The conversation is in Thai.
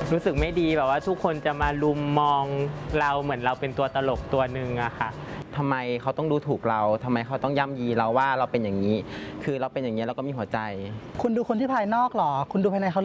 รู้สึกไม่ดีแบบว่าทุกคนจะมาลุมมองเราเหมือนเราเป็นตัวตลกตัวหนึ่งอะค่ะทำไมเขาต้องดูถูกเราทำไมเขาต้องย่ำยีเราว่าเราเป็นอย่างนี้คือเราเป็นอย่างนี้เราก็มีหัวใจคุณดูคนที่ภายนอกหรอคุณดูภายในเขา